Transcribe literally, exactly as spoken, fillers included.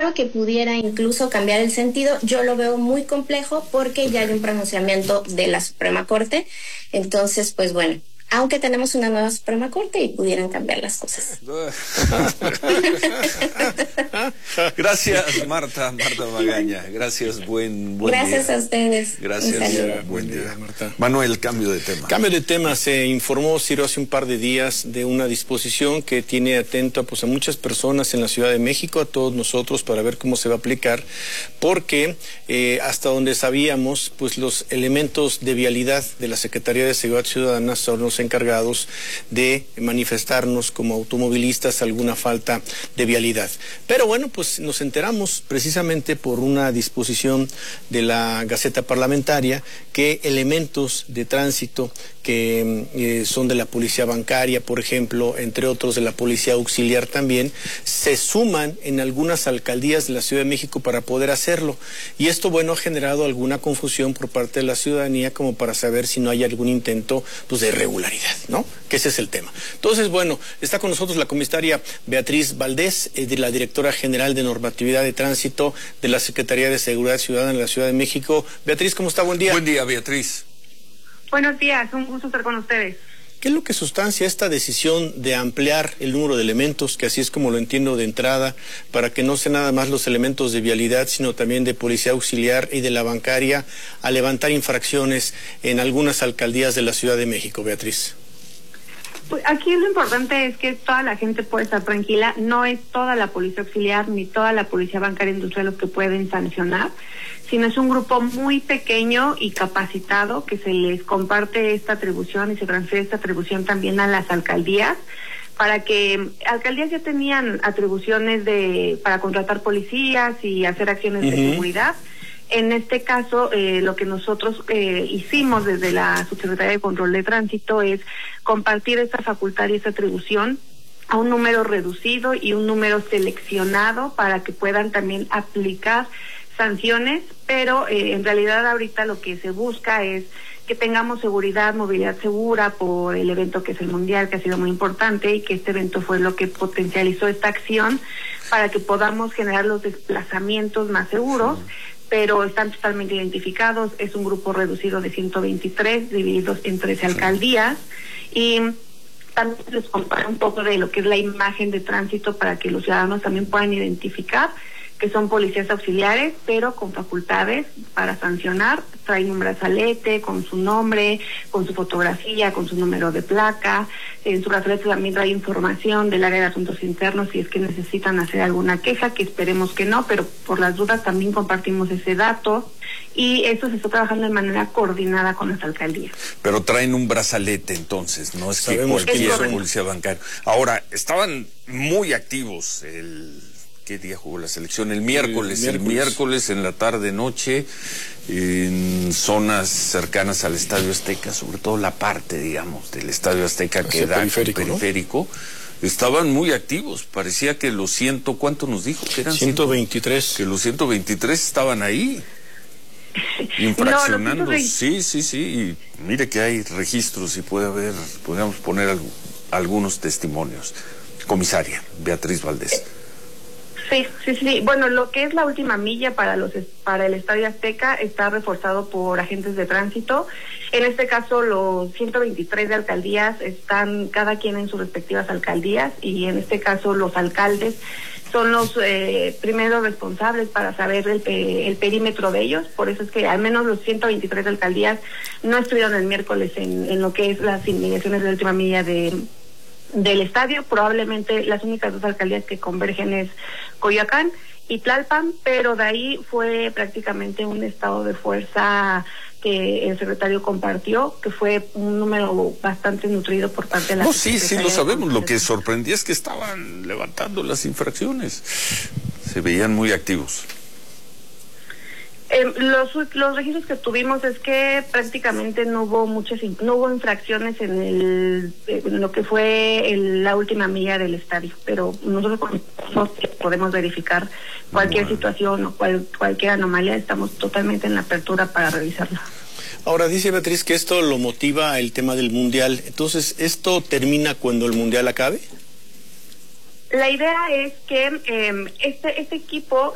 Claro que pudiera incluso cambiar el sentido, yo lo veo muy complejo porque ya hay un pronunciamiento de la Suprema Corte, entonces pues bueno, aunque tenemos una nueva Suprema Corte y pudieran cambiar las cosas. Gracias, Marta, Marta Magaña. Gracias, buen, buen Gracias día. a ustedes. Gracias, día, buen día, Marta. Manuel, cambio de tema. Cambio de tema. Se informó, Ciro, hace un par de días de una disposición que tiene atento pues, a muchas personas en la Ciudad de México, a todos nosotros, para ver cómo se va a aplicar, porque eh, hasta donde sabíamos, pues los elementos de vialidad de la Secretaría de Seguridad Ciudadana son los encargados de manifestarnos como automovilistas alguna falta de vialidad. Pero bueno, pues nos enteramos precisamente por una disposición de la Gaceta Parlamentaria que elementos de tránsito que eh, son de la policía bancaria, por ejemplo, entre otros de la policía auxiliar también, se suman en algunas alcaldías de la Ciudad de México para poder hacerlo. Y esto, bueno, ha generado alguna confusión por parte de la ciudadanía como para saber si no hay algún intento pues, de irregularidad, ¿no? Que ese es el tema. Entonces, bueno, está con nosotros la comisaria Beatriz Valdés, eh, de la Directora General de Normatividad de Tránsito de la Secretaría de Seguridad Ciudadana en la Ciudad de México. Beatriz, ¿cómo está? Buen día. Buen día, Beatriz. Buenos días, un gusto estar con ustedes. ¿Qué es lo que sustancia esta decisión de ampliar el número de elementos, que así es como lo entiendo de entrada, para que no sean nada más los elementos de vialidad, sino también de policía auxiliar y de la bancaria, a levantar infracciones en algunas alcaldías de la Ciudad de México, Beatriz? Pues aquí lo importante es que toda la gente puede estar tranquila, no es toda la policía auxiliar ni toda la policía bancaria industrial los que pueden sancionar, sino es un grupo muy pequeño y capacitado que se les comparte esta atribución y se transfiere esta atribución también a las alcaldías, para que alcaldías ya tenían atribuciones de para contratar policías y hacer acciones uh-huh. de seguridad. En este caso, eh, lo que nosotros eh, hicimos desde la Subsecretaría de Control de Tránsito es compartir esta facultad y esta atribución a un número reducido y un número seleccionado para que puedan también aplicar sanciones, pero eh, en realidad ahorita lo que se busca es que tengamos seguridad, movilidad segura por el evento que es el Mundial, que ha sido muy importante y que este evento fue lo que potencializó esta acción para que podamos generar los desplazamientos más seguros. Sí. Pero están totalmente identificados, es un grupo reducido de ciento veintitrés, divididos en trece alcaldías, y también les comparo un poco de lo que es la imagen de tránsito para que los ciudadanos también puedan identificar que son policías auxiliares, pero con facultades para sancionar. Traen un brazalete con su nombre, con su fotografía, con su número de placa. En su brazalete también trae información del área de asuntos internos si es que necesitan hacer alguna queja, que esperemos que no, pero por las dudas también compartimos ese dato. Y esto se está trabajando de manera coordinada con las alcaldías. Pero traen un brazalete entonces, no es que sabemos cualquier que son policía bancaria. Ahora, estaban muy activos el... ¿Qué día jugó la selección? El miércoles, el miércoles, el miércoles en la tarde, noche, en zonas cercanas al Estadio Azteca, sobre todo la parte, digamos, del Estadio Azteca que da periférico, periférico, ¿no? Estaban muy activos. Parecía que los ciento, ¿cuánto nos dijo? Que eran ciento veintitrés. Que los ciento veintitrés estaban ahí, infraccionando. No, sí, sí, sí. Y mire que hay registros y puede haber, podríamos poner algo, algunos testimonios. Comisaria Beatriz Valdés. Sí, sí, sí. Bueno, lo que es la última milla para los para el Estadio Azteca está reforzado por agentes de tránsito. En este caso, los ciento veintitrés de alcaldías están cada quien en sus respectivas alcaldías y en este caso los alcaldes son los eh, primeros responsables para saber el, el perímetro de ellos. Por eso es que al menos los ciento veintitrés alcaldías no estuvieron el miércoles en, en lo que es las inmediaciones de la última milla de del estadio. Probablemente las únicas dos alcaldías que convergen es Coyoacán y Tlalpan, pero de ahí fue prácticamente un estado de fuerza que el secretario compartió, que fue un número bastante nutrido por parte de la No, sí, sí lo sabemos. Lo que sorprendía es que estaban levantando las infracciones. Se veían muy activos. Eh, los, los registros que tuvimos es que prácticamente no hubo muchas, no hubo infracciones en, el, en lo que fue el, la última milla del estadio, pero nosotros podemos verificar cualquier bueno. situación o cual, cualquier anomalía, estamos totalmente en la apertura para revisarla. Ahora, dice Beatriz que esto lo motiva el tema del Mundial, entonces, ¿esto termina cuando el Mundial acabe? La idea es que eh, este, este equipo